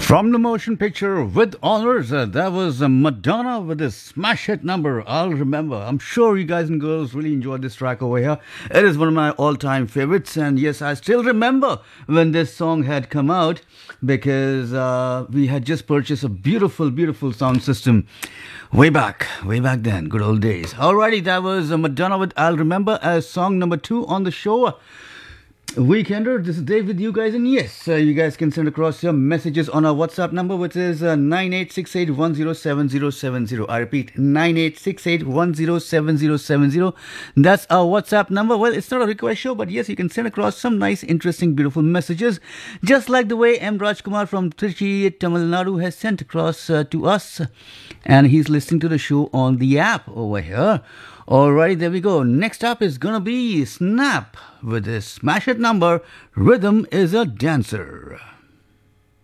From the motion picture with honors, that was Madonna with a smash hit number, I'll Remember. I'm sure you guys and girls really enjoyed this track over here. It is one of my all-time favorites, and yes, I still remember when this song had come out because we had just purchased a beautiful, beautiful sound system way back then, good old days. Alrighty, that was Madonna with I'll Remember as song number 2 on the show. Weekender, this is Dave with you guys, and yes, you guys can send across your messages on our WhatsApp number, which is 9868107070. I repeat, 9868107070. That's our WhatsApp number. Well, it's not a request show, but yes, you can send across some nice, interesting, beautiful messages, just like the way M. Rajkumar from Trichy, Tamil Nadu has sent across to us, and he's listening to the show on the app over here. Alright, there we go. Next up is gonna be Snap with his smash hit number, Rhythm is a Dancer.